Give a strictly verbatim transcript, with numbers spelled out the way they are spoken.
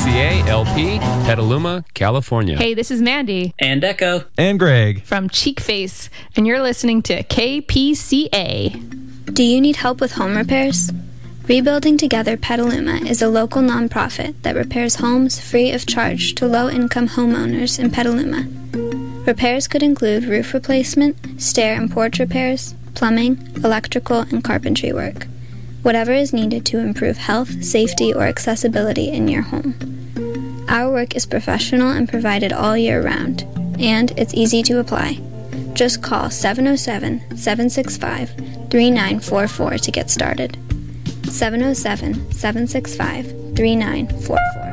C A L P, Petaluma, California. Hey, this is Mandy. And Echo. And Greg. From Cheekface, and you're listening to K P C A. Do you need help with home repairs? Rebuilding Together Petaluma is a local nonprofit that repairs homes free of charge to low-income homeowners in Petaluma. Repairs could include roof replacement, stair and porch repairs, plumbing, electrical, and carpentry work. Whatever is needed to improve health, safety, or accessibility in your home. Our work is professional and provided all year round, and it's easy to apply. Just call seven oh seven, seven six five, three nine four four to get started. seven oh seven, seven six five, three nine four four.